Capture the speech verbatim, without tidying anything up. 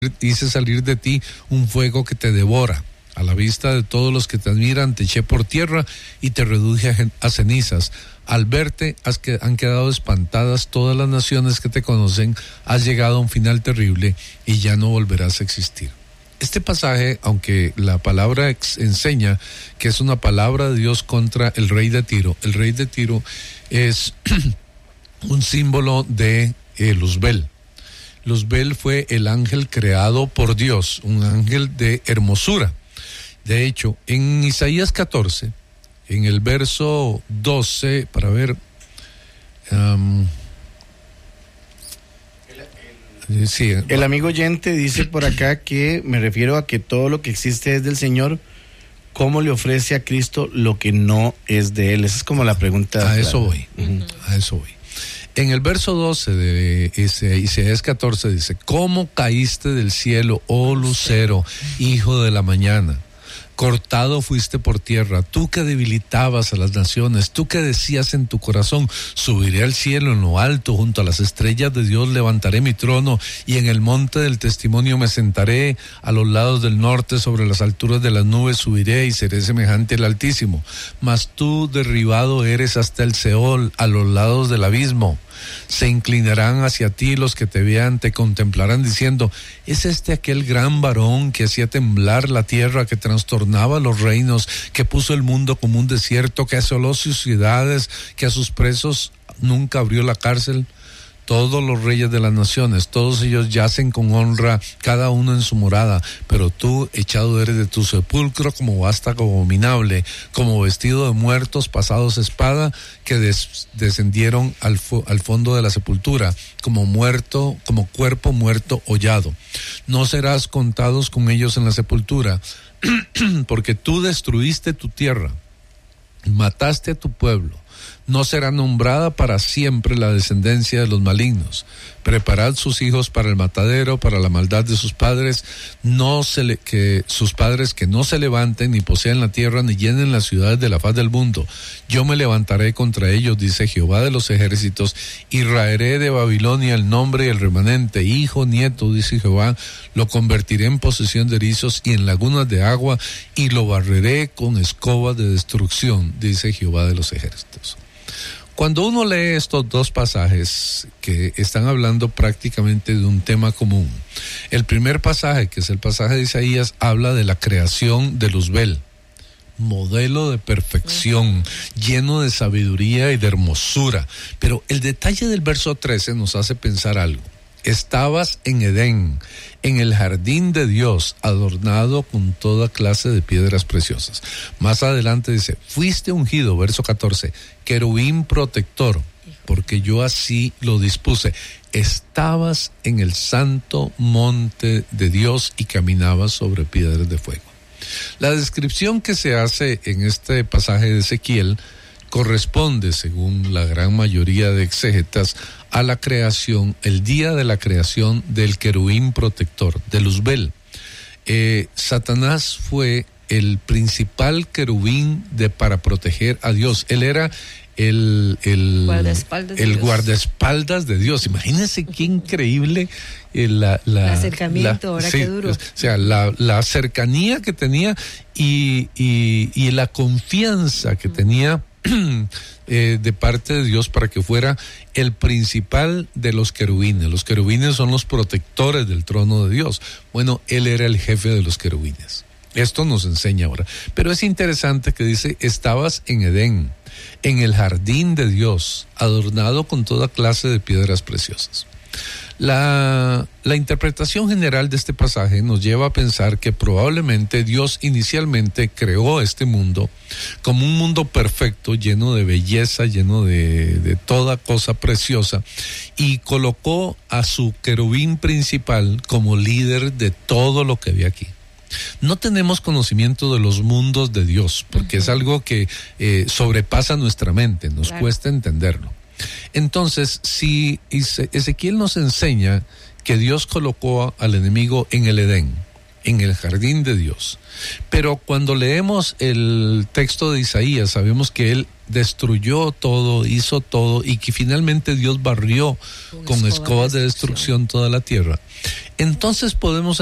hice salir de ti un fuego que te devora. A la vista de todos los que te admiran, te eché por tierra y te reduje a, a cenizas. Al verte, has que, han quedado espantadas todas las naciones que te conocen. Has llegado a un final terrible y ya no volverás a existir. Este pasaje, aunque la palabra ex- enseña que es una palabra de Dios contra el rey de Tiro, el rey de Tiro es un símbolo de eh, Luzbel. Luzbel fue el ángel creado por Dios, un ángel de hermosura. De hecho, en Isaías catorce, en el verso doce, para ver, um, el, el, sí, el amigo oyente dice por acá que me refiero a que todo lo que existe es del Señor. ¿Cómo le ofrece a Cristo lo que no es de Él? Esa es como la pregunta. A eso voy, uh-huh. a eso voy. En el verso doce de Isaías catorce dice: ¿Cómo caíste del cielo, oh lucero, hijo de la mañana? Cortado fuiste por tierra, tú que debilitabas a las naciones, tú que decías en tu corazón: subiré al cielo en lo alto, junto a las estrellas de Dios levantaré mi trono, y en el monte del testimonio me sentaré, a los lados del norte, sobre las alturas de las nubes subiré y seré semejante al Altísimo. Mas tú derribado eres hasta el Seol, a los lados del abismo. Se inclinarán hacia ti los que te vean, te contemplarán diciendo: ¿es este aquel gran varón que hacía temblar la tierra, que trastornaba los reinos, que puso el mundo como un desierto, que asoló sus ciudades, que a sus presos nunca abrió la cárcel? Todos los reyes de las naciones, todos ellos yacen con honra, cada uno en su morada, pero tú echado eres de tu sepulcro como vástago abominable, como vestido de muertos pasados espada, que des- descendieron al, fo- al fondo de la sepultura, como muerto, como cuerpo muerto hollado. No serás contados con ellos en la sepultura, porque tú destruiste tu tierra, mataste a tu pueblo. No será nombrada para siempre la descendencia de los malignos. Preparad sus hijos para el matadero, para la maldad de sus padres, no se le, que sus padres que no se levanten, ni posean la tierra, ni llenen las ciudades de la faz del mundo. Yo me levantaré contra ellos, dice Jehová de los ejércitos, y raeré de Babilonia el nombre y el remanente, hijo, nieto, dice Jehová, lo convertiré en posesión de erizos y en lagunas de agua, y lo barreré con escobas de destrucción, dice Jehová de los ejércitos. Cuando uno lee estos dos pasajes que están hablando prácticamente de un tema común, el primer pasaje, que es el pasaje de Isaías, habla de la creación de Luzbel, modelo de perfección, lleno de sabiduría y de hermosura. Pero el detalle del verso trece nos hace pensar algo. Estabas en Edén, en el jardín de Dios, adornado con toda clase de piedras preciosas. Más adelante dice: fuiste ungido, verso catorce, querubín protector, porque yo así lo dispuse. Estabas en el santo monte de Dios y caminabas sobre piedras de fuego. La descripción que se hace en este pasaje de Ezequiel corresponde, según la gran mayoría de exégetas, a la creación, el día de la creación del querubín protector, de Luzbel. Eh, Satanás fue el principal querubín de, para proteger a Dios. Él era el, el, guardaespaldas el de guardaespaldas de Dios. Imagínense qué increíble eh, la, la, el acercamiento, la, ahora sí, qué duro. O sea, la, la cercanía que tenía y, y, y la confianza que tenía eh, de parte de Dios para que fuera el principal de los querubines. Los querubines son los protectores del trono de Dios. Bueno, él era el jefe de los querubines. Esto nos enseña ahora. Pero es interesante que dice: estabas en Edén, en el jardín de Dios, adornado con toda clase de piedras preciosas. La, la interpretación general de este pasaje nos lleva a pensar que probablemente Dios inicialmente creó este mundo como un mundo perfecto, lleno de belleza, lleno de, de toda cosa preciosa, y colocó a su querubín principal como líder de todo lo que había aquí. No tenemos conocimiento de los mundos de Dios, porque uh-huh. es algo que eh, sobrepasa nuestra mente, nos claro. cuesta entenderlo. Entonces, si Ezequiel nos enseña que Dios colocó al enemigo en el Edén, en el jardín de Dios, pero cuando leemos el texto de Isaías sabemos que él destruyó todo, hizo todo, y que finalmente Dios barrió con, con escobas de destrucción toda la tierra. Entonces podemos